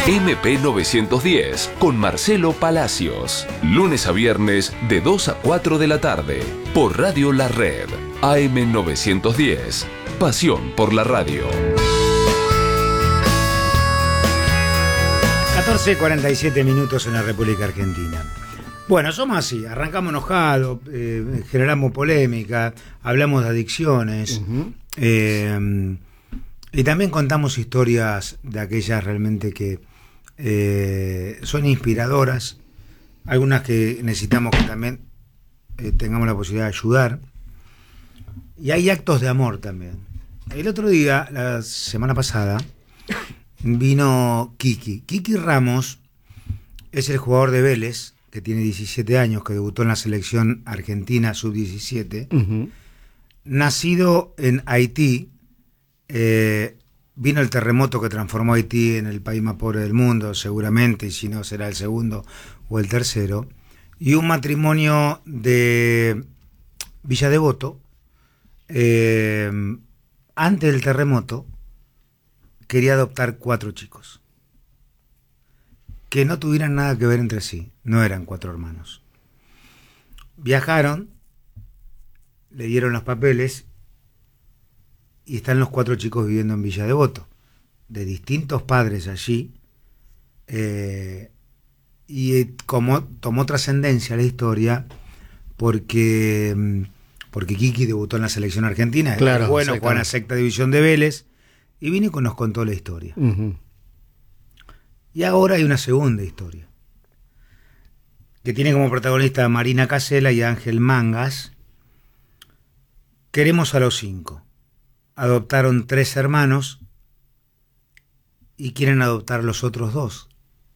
MP910 con Marcelo Palacios. Lunes a viernes de 2 a 4 de la tarde. Por Radio La Red. AM910. Pasión por la radio. 14:47 minutos en la República Argentina. Bueno, somos así, arrancamos enojados, generamos polémica, hablamos de adicciones, y también contamos historias de aquellas realmente que son inspiradoras, algunas que necesitamos que también tengamos la posibilidad de ayudar, y hay actos de amor también. El otro día, la semana pasada, vino Kiki Ramos, es el jugador de Vélez, que tiene 17 años, que debutó en la selección argentina sub-17, nacido en Haití. Vino el terremoto que transformó a Haití en el país más pobre del mundo, seguramente, y si no será el segundo o el tercero, y un matrimonio de Villa Devoto, antes del terremoto, quería adoptar 4 chicos que no tuvieran nada que ver entre sí, no eran 4 hermanos. Viajaron, le dieron los papeles y están los 4 chicos viviendo en Villa Devoto, de distintos padres allí, y como tomó trascendencia la historia porque Kiki debutó en la selección argentina, claro, bueno, jugó en la sexta división de Vélez, y vino y nos contó la historia. Y ahora hay una segunda historia, que tiene como protagonista a Marina Casela y a Ángel Mangas. Queremos a los 5. Adoptaron 3 hermanos y quieren adoptar los otros 2.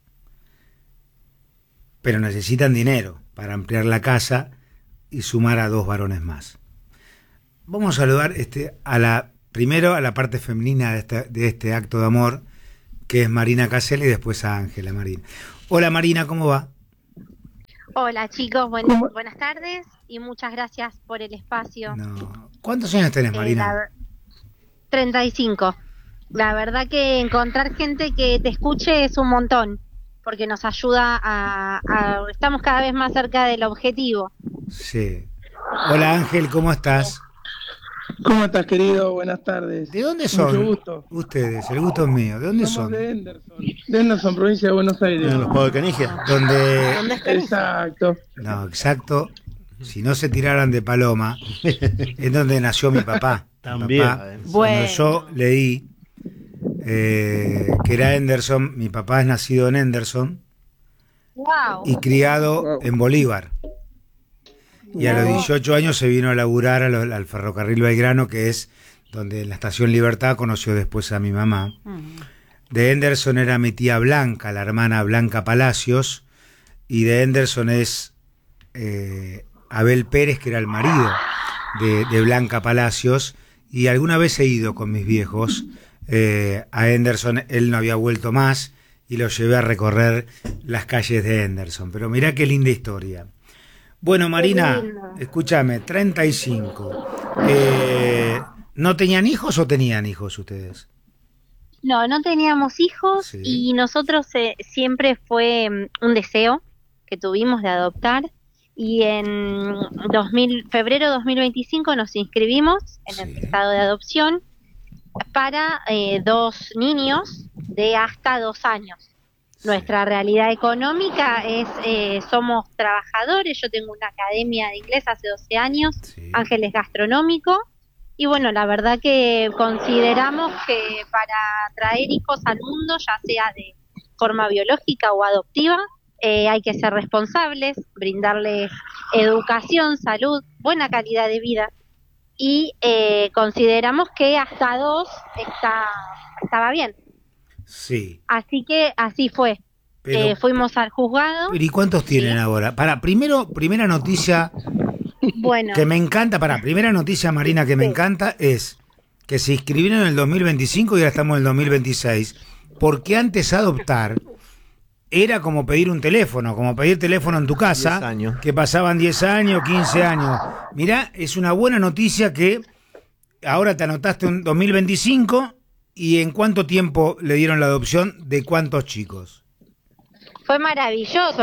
Pero necesitan dinero para ampliar la casa y sumar a 2 varones más. Vamos a saludar primero a la parte femenina de este acto de amor, que es Marina Casela, y después a Ángela. Marina. Hola Marina, ¿cómo va? Hola chicos, buenas tardes y muchas gracias por el espacio. No. ¿Cuántos años tenés, Marina? 35. La verdad que encontrar gente que te escuche es un montón, porque nos ayuda estamos cada vez más cerca del objetivo. Sí. Hola Ángel, ¿cómo estás? ¿Cómo estás, querido? Buenas tardes. ¿De dónde son? Mucho gusto. Ustedes, el gusto es mío. ¿De dónde son? De Henderson, provincia de Buenos Aires. En los Pagos de Canigia. ¿Dónde? Exacto. No, exacto. Si no se tiraran de paloma, es donde nació mi papá. También. Mi papá, cuando yo leí que era Henderson, mi papá es nacido en Henderson. Wow. Y criado en Bolívar. Y a los 18 años se vino a laburar al ferrocarril Belgrano, que es donde en la estación Libertad conoció después a mi mamá. De Henderson era mi tía Blanca, la hermana Blanca Palacios, y de Henderson es Abel Pérez, que era el marido de Blanca Palacios, y alguna vez he ido con mis viejos a Henderson. Él no había vuelto más y lo llevé a recorrer las calles de Henderson. Pero mirá qué linda historia. Bueno, Marina, escúchame, 35. ¿No tenían hijos o tenían hijos ustedes? No teníamos hijos, sí. Y nosotros siempre fue un deseo que tuvimos de adoptar, y en febrero de 2025 nos inscribimos en el estado de adopción para 2 niños de hasta 2 años. Nuestra realidad económica es, somos trabajadores. Yo tengo una academia de inglés hace 12 años, Ángel es gastronómico, y bueno, la verdad que consideramos que para traer hijos al mundo, ya sea de forma biológica o adoptiva, hay que ser responsables, brindarles educación, salud, buena calidad de vida, y consideramos que hasta 2 estaba bien. Sí. Así que así fue. Pero, fuimos al juzgado. ¿Y cuántos tienen ahora? Primera noticia bueno, que me encanta, primera noticia, Marina, que me encanta es que se inscribieron en el 2025 y ahora estamos en el 2026. Porque antes adoptar era como pedir un teléfono, como pedir teléfono en tu casa, que pasaban 10 años, 15 años. Mirá, es una buena noticia que ahora te anotaste en 2025 ¿Y en cuánto tiempo le dieron la adopción? ¿De cuántos chicos? Fue maravilloso.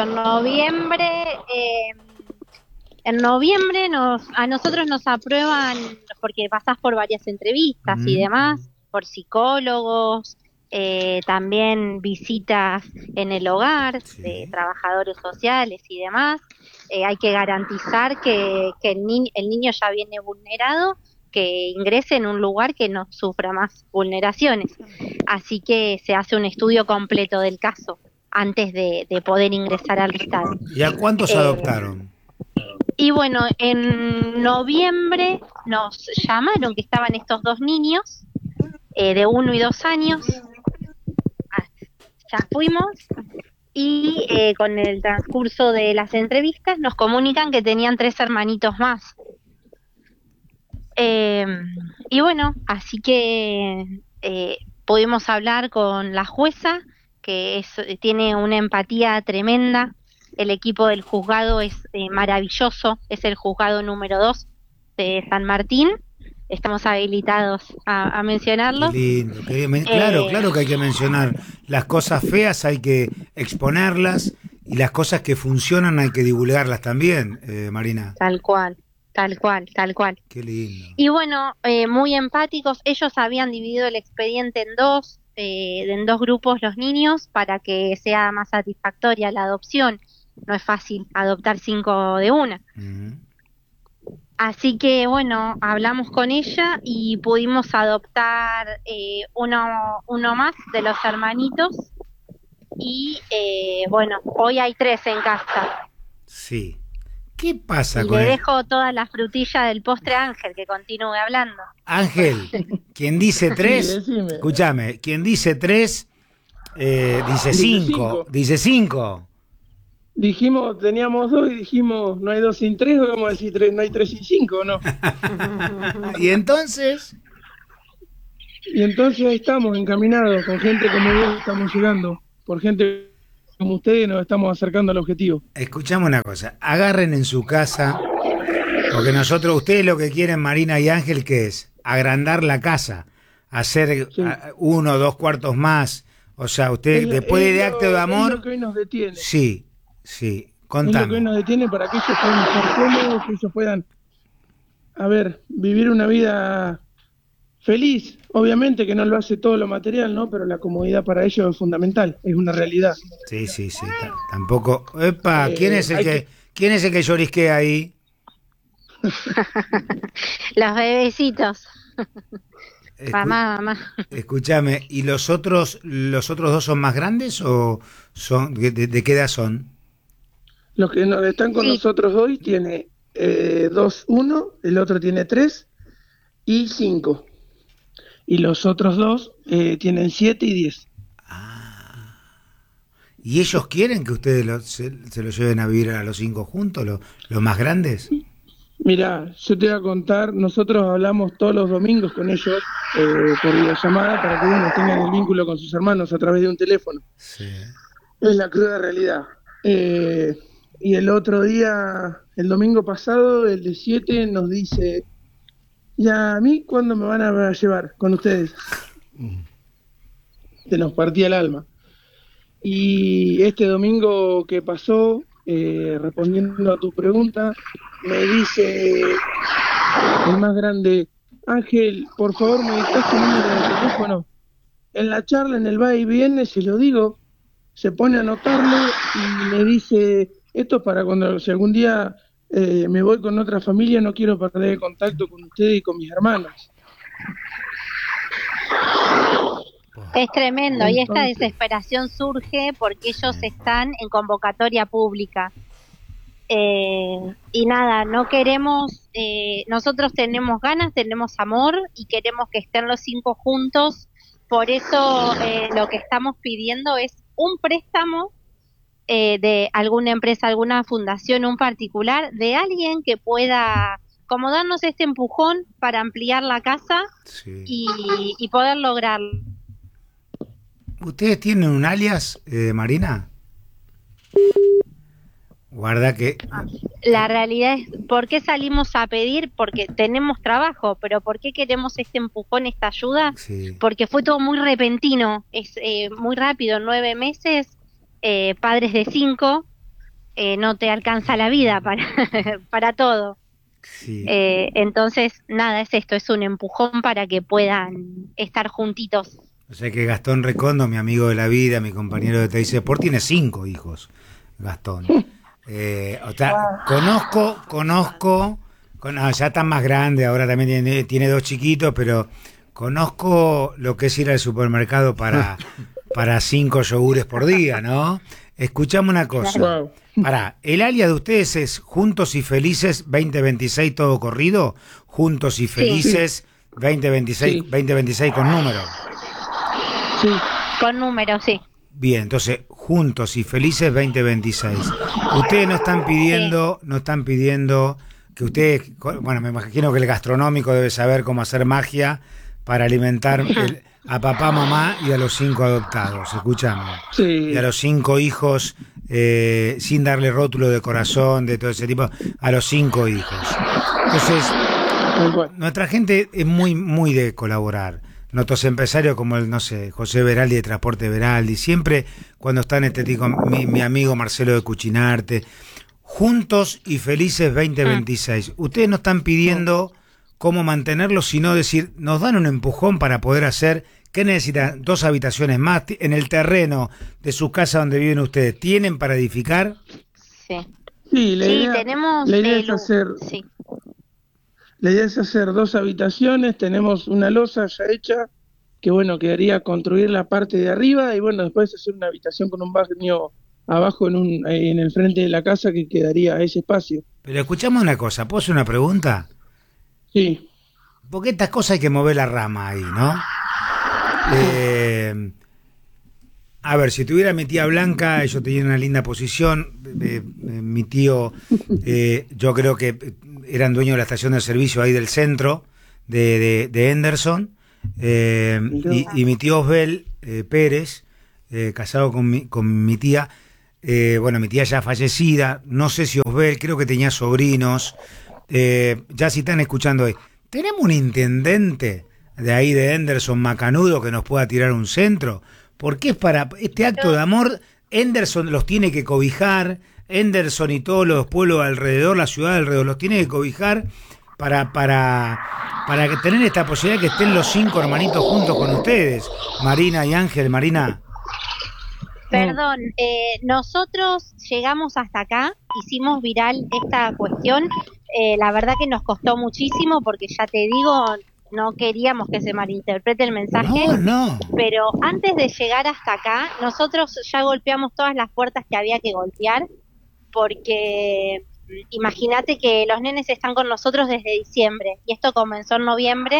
En noviembre a nosotros nos aprueban, porque pasás por varias entrevistas y demás, por psicólogos, también visitas en el hogar de trabajadores sociales y demás. Hay que garantizar que el niño ya viene vulnerado, que ingrese en un lugar que no sufra más vulneraciones. Así que se hace un estudio completo del caso antes de poder ingresar al Estado. ¿Y a cuántos adoptaron? Y bueno, en noviembre nos llamaron que estaban estos 2 niños de 1 y 2 años. Ya fuimos y con el transcurso de las entrevistas nos comunican que tenían 3 hermanitos más. Y bueno, así que pudimos hablar con la jueza, que tiene una empatía tremenda. El equipo del juzgado es maravilloso, es el juzgado número 2 de San Martín. Estamos habilitados a mencionarlo. Qué lindo. Claro que hay que mencionar. Las cosas feas hay que exponerlas y las cosas que funcionan hay que divulgarlas también, Marina. Tal cual. Qué lindo. Y bueno, muy empáticos. Ellos habían dividido el expediente en dos grupos los niños para que sea más satisfactoria la adopción. No es fácil adoptar 5 de una. Así que bueno, hablamos con ella y pudimos adoptar uno más de los hermanitos. Y bueno, hoy hay 3 en casa. Sí. ¿Qué pasa y con le dejo toda la frutilla del postre a Ángel, que continúe hablando. Ángel, quien dice 3, Sí, escúchame, quien dice 3, dice 5. Dice 5. Dijimos, teníamos 2 y dijimos, no hay 2 sin 3, o vamos a decir 3, no hay 3 sin 5, ¿no? ¿Y entonces? Y entonces ahí estamos, encaminados, con gente como vos estamos llegando, por gente como ustedes nos estamos acercando al objetivo. Escuchame una cosa, agarren en su casa, porque ustedes lo que quieren, Marina y Ángel, ¿qué es? Agrandar la casa, hacer 1 o 2 cuartos más, o sea, usted después de acto de amor... Es lo que hoy nos detiene. Sí, contame. Es lo que hoy nos detiene para que ellos puedan estar cómodos, que ellos puedan, vivir una vida feliz. Obviamente que no lo hace todo lo material, ¿no? Pero la comodidad para ellos es fundamental, es una realidad. Sí. Tampoco. Epa, ¿quién es el que llorisquea ahí? Los bebecitos. Mamá. Escúchame, ¿y los otros 2 son más grandes o son de qué edad son? Los que están con nosotros hoy tiene 2, 1, el otro tiene 3 y 5. Y los otros 2 tienen 7 y 10. ¿Y ellos quieren que ustedes se los lleven a vivir a los 5 juntos, los más grandes? Mira, yo te voy a contar, nosotros hablamos todos los domingos con ellos por videollamada para que uno tengan el vínculo con sus hermanos a través de un teléfono. Sí. Es la cruda realidad. Y el otro día, el domingo pasado, el de 7 nos dice... ¿Y a mí cuándo me van a llevar con ustedes? Se nos partía el alma. Y este domingo que pasó, respondiendo a tu pregunta, me dice el más grande, Ángel, por favor me dictas tu número de teléfono. En la charla, en el va y viene, se lo digo, se pone a anotarlo y me dice, esto es para cuando, si algún día... me voy con otra familia, no quiero perder el contacto con ustedes y con mis hermanos. Es tremendo. Entonces, y esta desesperación surge porque ellos están en convocatoria pública. Y nada, no queremos, nosotros tenemos ganas, tenemos amor y queremos que estén los 5 juntos. Por eso lo que estamos pidiendo es un préstamo de alguna empresa, alguna fundación, un particular, de alguien que pueda como darnos este empujón para ampliar la casa y poder lograrlo. ¿Ustedes tienen un alias, Marina? Guarda que La realidad es, ¿por qué salimos a pedir? Porque tenemos trabajo, pero ¿por qué queremos este empujón, esta ayuda? Sí. Porque fue todo muy repentino, es muy rápido, 9 meses, padres de 5, no te alcanza la vida para, para todo. Sí. Entonces, nada, es esto, es un empujón para que puedan estar juntitos. O sea que Gastón Recondo, mi amigo de la vida, mi compañero de TIC Sport, tiene 5 hijos, Gastón. O sea, conozco, ya está más grande, ahora también tiene 2 chiquitos, pero conozco lo que es ir al supermercado para 5 yogures por día, ¿no? Escuchame una cosa. Wow. Pará, ¿el alias de ustedes es Juntos y Felices 2026 todo corrido? Juntos y Felices 2026, Sí. 2026 con número. Sí, Con números, sí. Bien, entonces, Juntos y Felices 2026. Ustedes no están pidiendo que ustedes, bueno, me imagino que el gastronómico debe saber cómo hacer magia para alimentar a papá, mamá y a los 5 adoptados, escuchame. sí. Y a los 5 hijos, sin darle rótulo de corazón, de todo ese tipo, a los 5 hijos. Entonces, Tal cual. nuestra gente es muy de colaborar. Nuestros empresarios como el, no sé, José Veraldi de Transporte Veraldi, siempre cuando está en mi amigo Marcelo de Cuchinarte, Juntos y Felices 2026. Ustedes no están pidiendo cómo mantenerlo, sino decir, nos dan un empujón para poder hacer, ¿qué necesitan? 2 habitaciones más en el terreno de su casa donde viven ustedes. ¿Tienen para edificar? Sí, Sí, tenemos... la idea es hacer... Sí. La idea es hacer 2 habitaciones, tenemos una losa ya hecha, que bueno, quedaría construir la parte de arriba y bueno, después hacer una habitación con un baño abajo en el frente de la casa que quedaría ese espacio. Pero escuchamos una cosa, ¿puedo hacer una pregunta? Sí, Porque estas cosas hay que mover la rama ahí, ¿no? A ver, si tuviera mi tía Blanca, yo tenía una linda posición. Mi tío, yo creo que eran dueños de la estación de servicio ahí del centro de Henderson. Y mi tío Osbel Pérez, casado con mi tía, bueno, mi tía ya fallecida, no sé si Osbel, creo que tenía sobrinos. Ya si están escuchando ahí, tenemos un intendente de ahí de Henderson, Macanudo, que nos pueda tirar un centro, porque es para este acto de amor. Henderson los tiene que cobijar, Henderson y todos los pueblos alrededor, la ciudad alrededor, los tiene que cobijar para que tener esta posibilidad que estén los 5 hermanitos juntos con ustedes, Marina y Ángel. Marina. Perdón, nosotros llegamos hasta acá, hicimos viral esta cuestión, la verdad que nos costó muchísimo porque ya te digo, no queríamos que se malinterprete el mensaje, No. pero antes de llegar hasta acá, nosotros ya golpeamos todas las puertas que había que golpear, porque imagínate que los nenes están con nosotros desde diciembre, y esto comenzó en noviembre,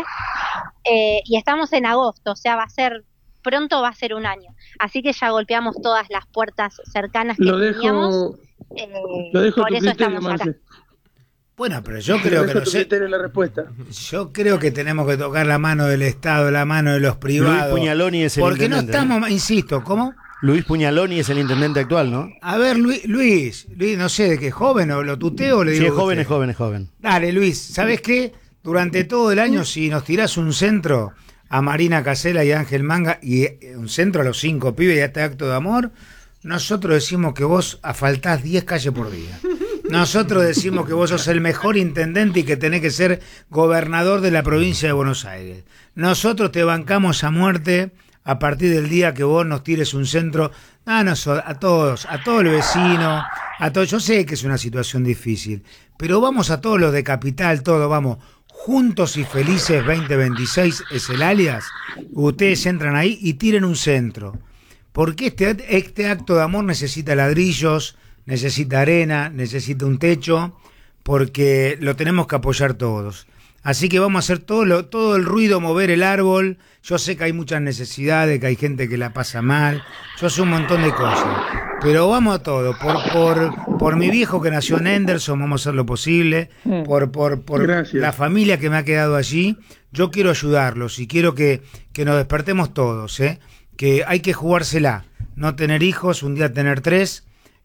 y estamos en agosto, o sea, pronto va a ser un año, así que ya golpeamos todas las puertas cercanas que teníamos, lo dejo a por tu eso criterio, estamos acá. Marce. Bueno, pero yo creo que Dejo a tu criterio la respuesta. yo creo que tenemos que tocar la mano del Estado, la mano de los privados. Luis Pugnaloni es el porque no intendente, estamos, insisto, ¿cómo? Luis Pugnaloni es el intendente actual, ¿no? A ver, Luis, no sé de qué, joven, o lo tuteo o le digo. Sí, es joven, usted? es joven, es joven. Dale, Luis, ¿sabes qué? Durante todo el año, si nos tirás un centro a Marina Casela y a Ángel Manga, y un centro a los 5 pibes y a este acto de amor, nosotros decimos que vos asfaltás 10 calles por día. Nosotros decimos que vos sos el mejor intendente y que tenés que ser gobernador de la provincia de Buenos Aires. Nosotros te bancamos a muerte a partir del día que vos nos tires un centro a todos, a todo el vecino, a todos. Yo sé que es una situación difícil, pero vamos a todos los de Capital, todos, vamos. Juntos y Felices 2026 es el alias. Ustedes entran ahí y tiren un centro. Porque este acto de amor necesita ladrillos, necesita arena, necesita un techo, porque lo tenemos que apoyar todos. Así que vamos a hacer todo el ruido, mover el árbol. Yo sé que hay muchas necesidades, que hay gente que la pasa mal. Yo sé un montón de cosas. Pero vamos a todo. Por mi viejo que nació en Henderson, vamos a hacer lo posible. Por la familia que me ha quedado allí. Yo quiero ayudarlos y quiero que nos despertemos todos, ¿eh? Que hay que jugársela. No tener hijos, un día tener 3.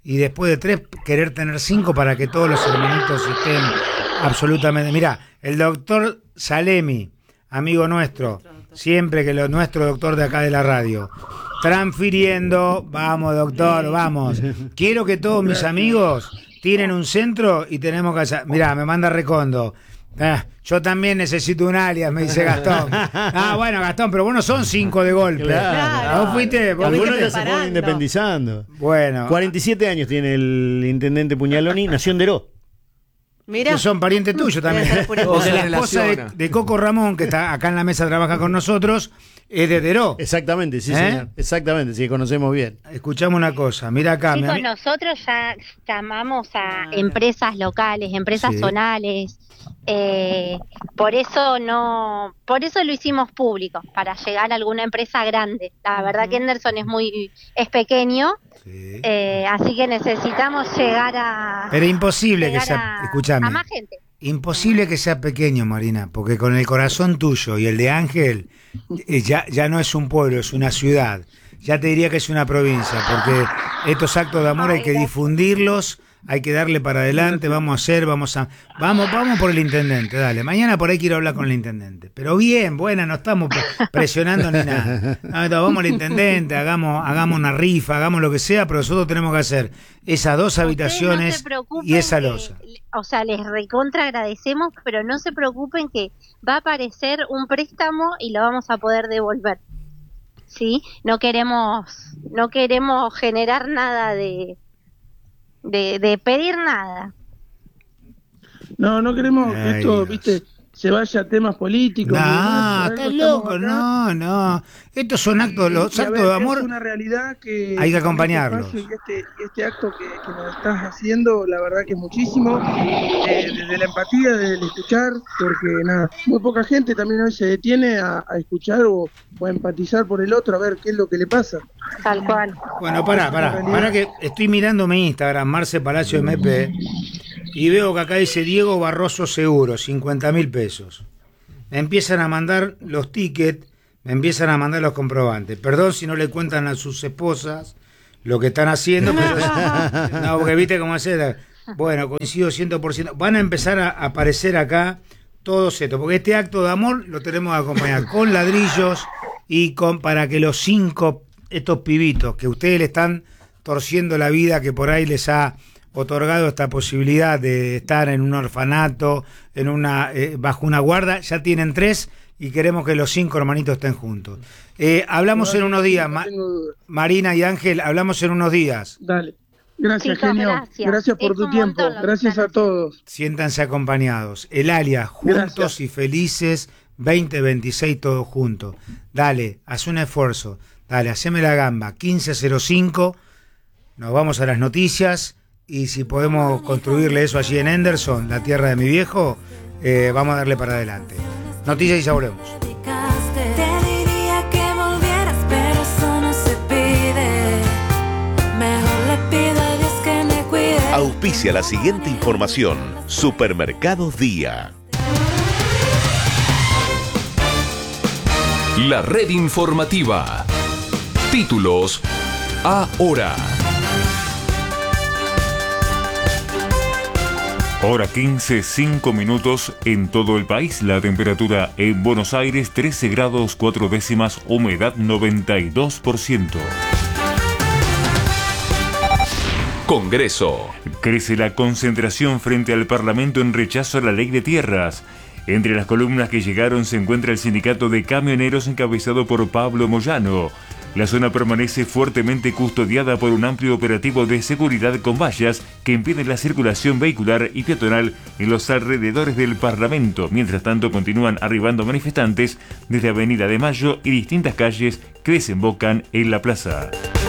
y después de 3 querer tener 5 para que todos los hermanitos estén absolutamente... Mirá, el doctor Salemi, amigo nuestro, siempre que nuestro doctor de acá de la radio, transfiriendo, vamos doctor, vamos. Quiero que todos mis amigos tienen un centro y tenemos que hacer... Mirá, me manda Recondo. Yo también necesito un alias, me dice Gastón. Bueno, Gastón, pero vos no son 5 de golpe. Claro. Vos fuiste... Algunos ya se fueron independizando. Bueno. 47 años tiene el intendente Puñaloni, nació en Deró. Mira. Que son parientes tuyos también. Porque la esposa de Coco Ramón, que está acá en la mesa, trabaja con nosotros, es de Deró. Exactamente, sí, señor. Exactamente, sí, conocemos bien. Escuchamos una cosa, mira acá. Chicos, nosotros ya llamamos a empresas locales, empresas zonales. Por eso lo hicimos público, para llegar a alguna empresa grande. La verdad que Henderson es pequeño, así que necesitamos llegar a... Pero imposible que sea, escúchame, a más gente. Imposible que sea pequeño, Marina, porque con el corazón tuyo y el de Ángel, ya no es un pueblo, es una ciudad. Ya te diría que es una provincia, porque estos actos de amor hay que difundirlos, hay que darle para adelante, vamos por el intendente, dale. Mañana por ahí quiero hablar con el intendente. Pero bien, buena, no estamos presionando ni nada. No, vamos al intendente, hagamos una rifa, hagamos lo que sea, pero nosotros tenemos que hacer esas 2 habitaciones y esa losa. O sea, les recontra agradecemos, pero no se preocupen que va a aparecer un préstamo y lo vamos a poder devolver. ¿Sí? No queremos generar nada de pedir nada. No queremos que esto, viste, se vaya a temas políticos. No, estás loco, no. Estos son actos, los actos de amor. Es una realidad que hay que acompañarlos. Este acto que nos estás haciendo, la verdad que muchísimo, desde la empatía, del escuchar, porque muy poca gente también hoy se detiene a escuchar o a empatizar por el otro, a ver qué es lo que le pasa. Tal cual. Bueno, pará que estoy mirando mi Instagram, Marce Palacio MP, y veo que acá dice Diego Barroso Seguro, 50.000 pesos. Me empiezan a mandar los tickets, me empiezan a mandar los comprobantes. Perdón si no le cuentan a sus esposas lo que están haciendo, pero no, porque viste cómo hacer. Bueno, coincido 100%. Van a empezar a aparecer acá todos estos, porque este acto de amor lo tenemos que acompañar con ladrillos y para que los 5, estos pibitos que ustedes le están torciendo la vida, que por ahí les ha otorgado esta posibilidad de estar en un orfanato, bajo una guarda, ya tienen 3 y queremos que los 5 hermanitos estén juntos. Hablamos en unos días, Marina y Ángel, hablamos en unos días. Dale. Gracias, Chicos, genio. Gracias por tu tiempo. Gracias a todos. Siéntanse acompañados. El alias, juntos y felices, 2026 todos juntos. Dale, haz un esfuerzo. Dale, haceme la gamba. 15:05, nos vamos a las noticias. Y si podemos construirle eso allí en Henderson, la tierra de mi viejo, vamos a darle para adelante. Noticias y ya volvemos. Te diría que volvieras, pero eso no se pide. Mejor le pido a Dios que me cuide. Auspicia la siguiente información. Supermercados Día. La red informativa. Títulos ahora. Hora 15, 5 minutos en todo el país. La temperatura en Buenos Aires 13 grados 4 décimas, humedad 92%. Congreso. Crece la concentración frente al Parlamento en rechazo a la ley de tierras. Entre las columnas que llegaron se encuentra el sindicato de camioneros encabezado por Pablo Moyano. La zona permanece fuertemente custodiada por un amplio operativo de seguridad con vallas que impiden la circulación vehicular y peatonal en los alrededores del Parlamento. Mientras tanto, continúan arribando manifestantes desde Avenida de Mayo y distintas calles que desembocan en la plaza.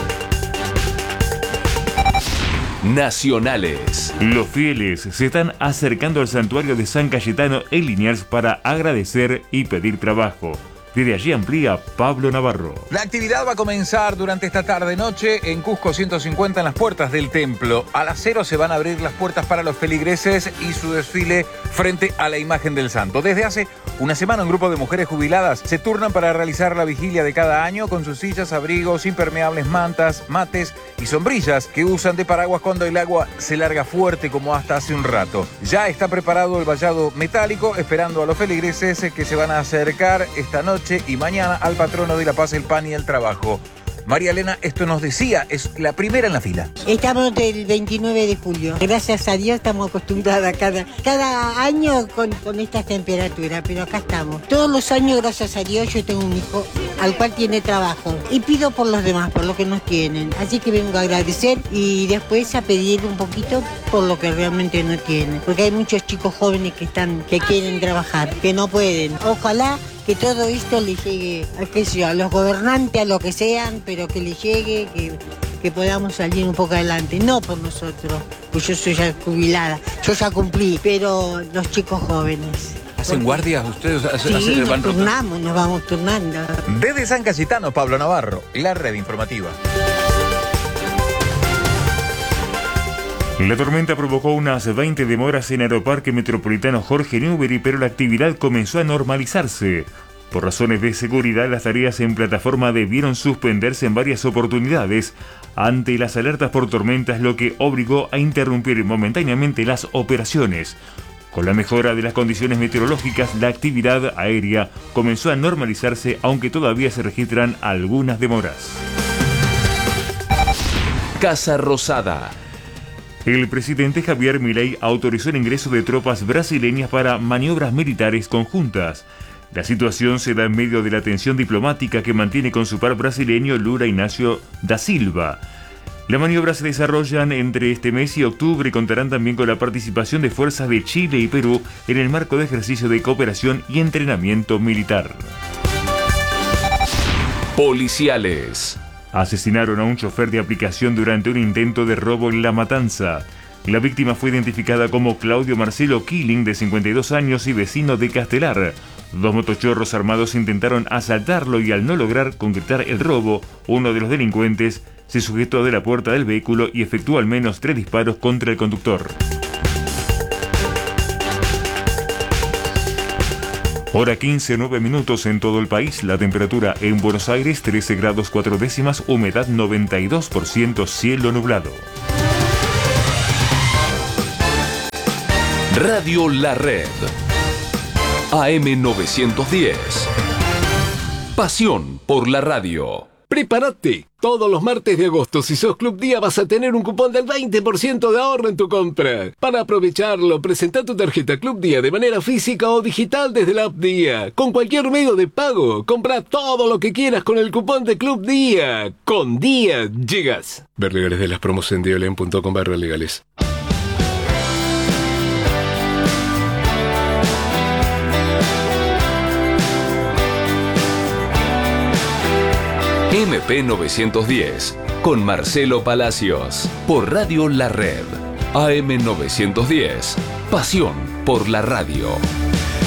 Nacionales. Los fieles se están acercando al santuario de San Cayetano en Liniers para agradecer y pedir trabajo. Desde allí amplía Pablo Navarro. La actividad va a comenzar durante esta tarde-noche en Cusco 150 en las puertas del templo. A las 0 se van a abrir las puertas para los feligreses y su desfile frente a la imagen del santo. Desde hace Una semana un grupo de mujeres jubiladas se turnan para realizar la vigilia de cada año con sus sillas, abrigos, impermeables, mantas, mates y sombrillas que usan de paraguas cuando el agua se larga fuerte como hasta hace un rato. Ya está preparado el vallado metálico esperando a los feligreses que se van a acercar esta noche y mañana al patrono de la paz, el pan y el trabajo. María Elena, esto nos decía, es la primera en la fila. Estamos del 29 de julio. Gracias a Dios estamos acostumbradas cada año con estas temperaturas, pero acá estamos. Todos los años, gracias a Dios, yo tengo un hijo al cual tiene trabajo. Y pido por los demás, por lo que nos tienen. Así que vengo a agradecer y después a pedir un poquito por lo que realmente no tienen. Porque hay muchos chicos jóvenes que quieren trabajar, que no pueden. Ojalá que todo esto le llegue a los gobernantes, a lo que sean, pero que le llegue, que podamos salir un poco adelante. No por nosotros, pues yo soy ya jubilada, yo ya cumplí, pero los chicos jóvenes. ¿Hacen guardias ustedes? Sí, nos vamos turnando. Desde San Cayetano, Pablo Navarro, la red informativa. La tormenta provocó unas 20 demoras en Aeroparque Metropolitano Jorge Newbery, pero la actividad comenzó a normalizarse. Por razones de seguridad, las tareas en plataforma debieron suspenderse en varias oportunidades ante las alertas por tormentas, lo que obligó a interrumpir momentáneamente las operaciones. Con la mejora de las condiciones meteorológicas, la actividad aérea comenzó a normalizarse, aunque todavía se registran algunas demoras. Casa Rosada. El presidente Javier Milei autorizó el ingreso de tropas brasileñas para maniobras militares conjuntas. La situación se da en medio de la tensión diplomática que mantiene con su par brasileño Lula Inácio da Silva. Las maniobras se desarrollan entre este mes y octubre y contarán también con la participación de fuerzas de Chile y Perú en el marco de ejercicio de cooperación y entrenamiento militar. Policiales. Asesinaron a un chofer de aplicación durante un intento de robo en La Matanza. La víctima fue identificada como Claudio Marcelo Killing, de 52 años y vecino de Castelar. Dos motochorros armados intentaron asaltarlo y al no lograr concretar el robo, uno de los delincuentes se sujetó de la puerta del vehículo y efectuó al menos 3 disparos contra el conductor. Hora 15:09 minutos en todo el país. La temperatura en Buenos Aires 13 grados 4 décimas, humedad 92%, cielo nublado. Radio La Red. AM 910. Pasión por la radio. ¡Prepárate! Todos los martes de agosto, si sos Club Día, vas a tener un cupón del 20% de ahorro en tu compra. Para aprovecharlo, presenta tu tarjeta Club Día de manera física o digital desde la app Día. Con cualquier medio de pago, compra todo lo que quieras con el cupón de Club Día. Con Día llegas. Ver legales de las promos en diolen.com/legales. MP 910, con Marcelo Palacios, por Radio La Red. AM 910, pasión por la radio.